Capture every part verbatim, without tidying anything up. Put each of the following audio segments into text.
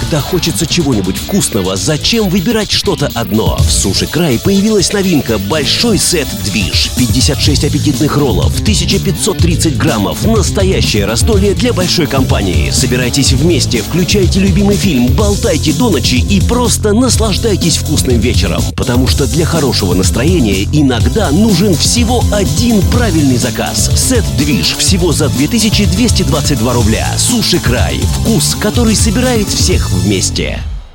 Когда хочется чего-нибудь вкусного, зачем выбирать что-то одно? В Суши Край появилась новинка «Большой сет Движ». пятьдесят шесть аппетитных роллов, тысяча пятьсот тридцать граммов. Настоящее раздолье для большой компании. Собирайтесь вместе, включайте любимый фильм, болтайте до ночи и просто наслаждайтесь вкусным вечером. Потому что для хорошего настроения иногда нужен всего один правильный заказ. Сет Движ всего за две тысячи двести двадцать два рубля. Суши Край. Вкус, который собирает всех вместе.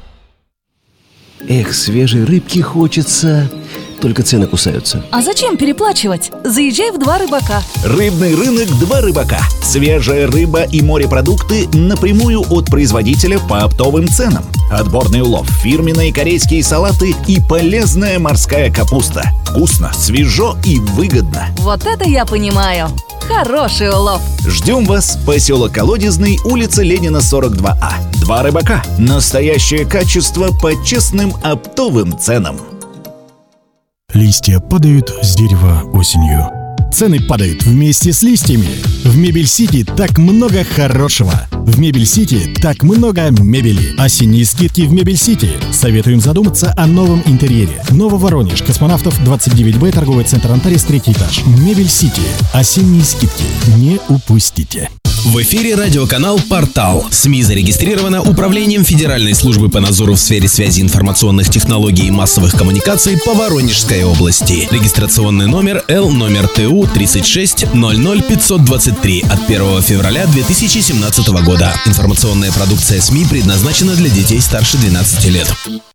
Эх, свежей рыбки хочется, только цены кусаются. А зачем переплачивать? Заезжай в «Два рыбака». Рыбный рынок «Два рыбака». Свежая рыба и морепродукты напрямую от производителя по оптовым ценам. Отборный улов, фирменные корейские салаты и полезная морская капуста. Вкусно, свежо и выгодно. Вот это я понимаю. Хороший улов. Ждем вас, поселок Колодезный, улица Ленина, сорок два А. «Два рыбака». Настоящее качество по честным оптовым ценам. Листья падают с дерева осенью. Цены падают вместе с листьями. В Мебель Сити так много хорошего. В Мебель Сити так много мебели. Осенние скидки в Мебель Сити. Советуем задуматься о новом интерьере. Нововоронеж, Космонавтов, двадцать девять Б, торговый центр Антарес, третий этаж. Мебель Сити. Осенние скидки. Не упустите. В эфире радиоканал «Портал». СМИ зарегистрировано Управлением Федеральной службы по надзору в сфере связи информационных технологий и массовых коммуникаций по Воронежской области. Регистрационный номер Л номер Т У тридцать шесть ноль ноль пятьсот двадцать три от первого февраля две тысячи семнадцатого года. Информационная продукция СМИ предназначена для детей старше двенадцати лет.